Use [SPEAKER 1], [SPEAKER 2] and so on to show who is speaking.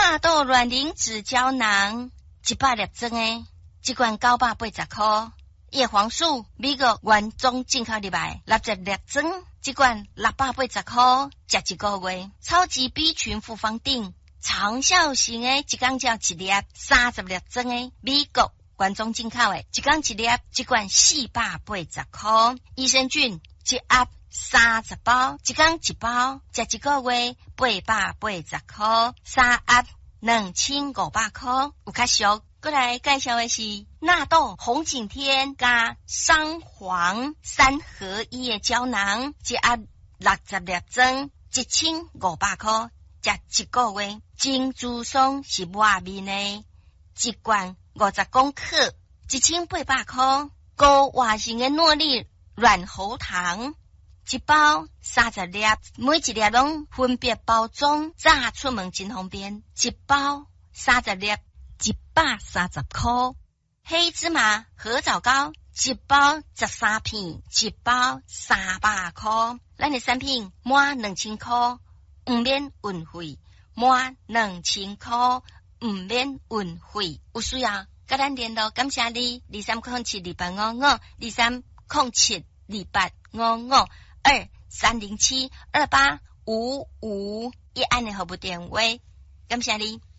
[SPEAKER 1] 纳豆卵磷脂胶囊100粒装的，一罐980块。叶黄素美国原装进口入来60粒装，一罐680块，食一个月。超级 B 群复方锭长效型的，一缸叫1粒，30粒装的，美国原装进口的，一缸1粒，一罐480块。益生菌一盒30包，一缸1包，食一个月880块，3盒2500块，有较俗。过来介绍的是纳豆红景天加桑黄3合1的胶囊，一盒60粒装，1500块，食一个月。精珠松是外面的，一罐50公克，1800块。高活性的诺丽软喉糖一包30粒，每一粒拢分别包装，炸出门真方便。一包30粒130块。黑芝麻合枣膏一包13片，一包300块。咱的产品满2000块不免运费，满2000块不免运费。有需要跟咱联络，感谢你2307285523072855，一按的服务电话，感谢你。